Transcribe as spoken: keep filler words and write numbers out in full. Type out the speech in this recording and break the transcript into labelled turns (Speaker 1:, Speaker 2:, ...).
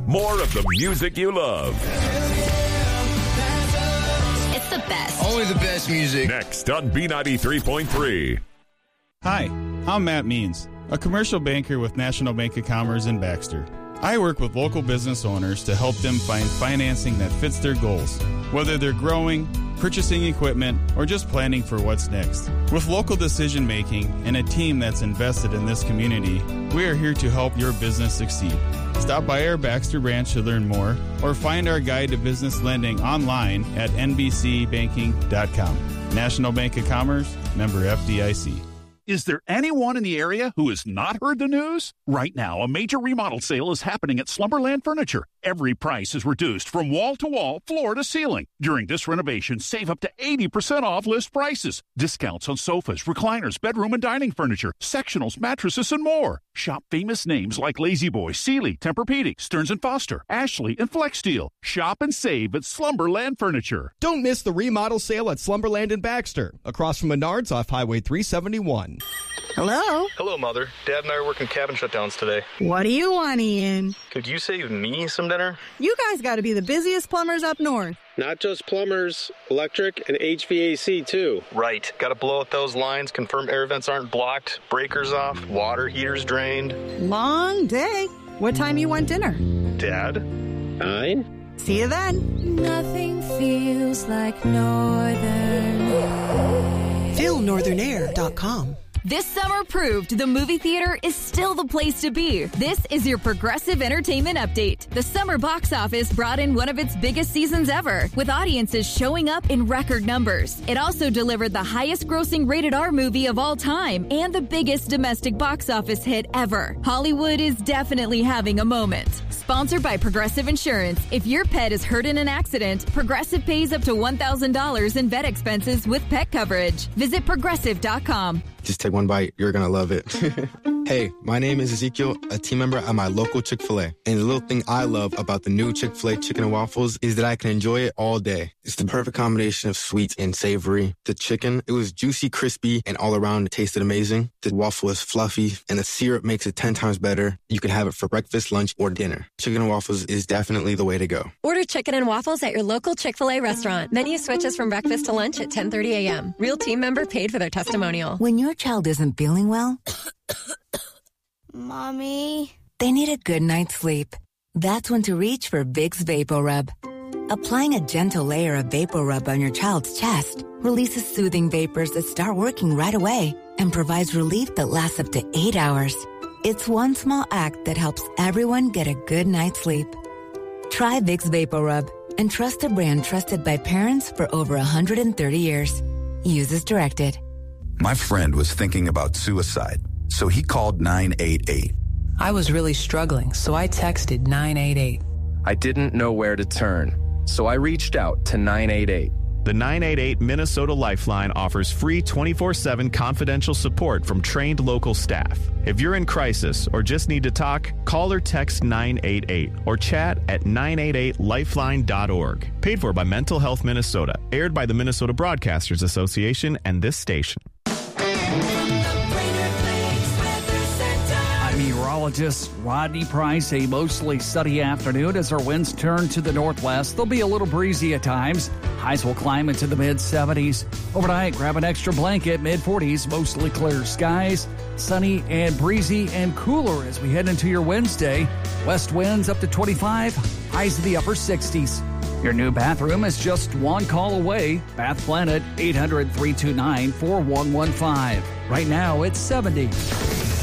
Speaker 1: More of the music you love.
Speaker 2: It's the best.
Speaker 3: Only the best music.
Speaker 1: Next on B ninety-three point three.
Speaker 4: Hi, I'm Matt Means, a commercial banker with National Bank of Commerce in Baxter. I work with local business owners to help them find financing that fits their goals, whether they're growing, purchasing equipment, or just planning for what's next. With local decision making and a team that's invested in this community, we are here to help your business succeed. Stop by our Baxter branch to learn more, or find our guide to business lending online at N B C banking dot com. National Bank of Commerce, member F D I C.
Speaker 5: Is there anyone in the area who has not heard the news? Right now, a major remodel sale is happening at Slumberland Furniture. Every price is reduced from wall to wall, floor to ceiling. During this renovation, save up to eighty percent off list prices. Discounts on sofas, recliners, bedroom and dining furniture, sectionals, mattresses, and more. Shop famous names like Lazy Boy, Sealy, Tempur-Pedic, Stearns and Foster, Ashley, and FlexSteel. Shop and save at Slumberland Furniture.
Speaker 6: Don't miss the remodel sale at Slumberland in Baxter, across from Menards off Highway three seventy-one.
Speaker 7: Hello?
Speaker 8: Hello, Mother. Dad and I are working cabin shutdowns today.
Speaker 7: What do you want, Ian?
Speaker 8: Could you save me some dinner?
Speaker 7: You guys got to be the busiest plumbers up north.
Speaker 9: Not just plumbers, electric and H V A C too.
Speaker 8: Right. Got to blow out those lines, confirm air vents aren't blocked, breakers off, water heaters drained.
Speaker 7: Long day. What time you want dinner?
Speaker 8: Dad?
Speaker 9: Nine?
Speaker 7: See you then.
Speaker 10: Nothing feels like Northern Air.
Speaker 11: feel northern air dot com.
Speaker 2: This summer proved the movie theater is still the place to be. This is your Progressive Entertainment Update. The summer box office brought in one of its biggest seasons ever, with audiences showing up in record numbers. It also delivered the highest grossing rated R movie of all time and the biggest domestic box office hit ever. Hollywood is definitely having a moment. Sponsored by Progressive Insurance. If your pet is hurt in an accident, Progressive pays up to one thousand dollars in vet expenses with pet coverage. Visit progressive dot com.
Speaker 12: Just take one bite. You're going to love it. Hey, my name is Ezekiel, a team member at my local Chick-fil-A. And the little thing I love about the new Chick-fil-A chicken and waffles is that I can enjoy it all day. It's the perfect combination of sweet and savory. The chicken, it was juicy, crispy, and all around it tasted amazing. The waffle is fluffy, and the syrup makes it ten times better. You can have it for breakfast, lunch, or dinner. Chicken and waffles is definitely the way to go.
Speaker 13: Order chicken and waffles at your local Chick-fil-A restaurant. Menu switches from breakfast to lunch at ten thirty a.m. Real team member paid for their testimonial.
Speaker 14: When your child isn't feeling well,
Speaker 10: Mommy,
Speaker 14: they need a good night's sleep. That's when to reach for Vicks VapoRub. Applying a gentle layer of VapoRub on your child's chest releases soothing vapors that start working right away and provides relief that lasts up to eight hours. It's one small act that helps everyone get a good night's sleep. Try Vicks VapoRub and trust a brand trusted by parents for over one hundred thirty years. Use as directed.
Speaker 15: My friend was thinking about suicide, so he called nine eight eight.
Speaker 16: I was really struggling, so I texted nine eight eight.
Speaker 17: I didn't know where to turn, so I reached out to nine eight eight.
Speaker 18: The nine eight eight Minnesota Lifeline offers free twenty-four seven confidential support from trained local staff. If you're in crisis or just need to talk, call or text nine eight eight or chat at nine eight eight lifeline dot org. Paid for by Mental Health Minnesota. Aired by the Minnesota Broadcasters Association and this station.
Speaker 19: Meteorologist Rodney Price. A mostly sunny afternoon as our winds turn to the northwest. They'll be a little breezy at times. Highs will climb into the mid seventies. Overnight, grab an extra blanket, mid forties, mostly clear skies. Sunny and breezy and cooler as we head into your Wednesday. West winds up to twenty-five, highs in the upper sixties. Your new bathroom is just one call away. Bath Planet, eight hundred, three two nine, four one one five. Right now, it's seventy.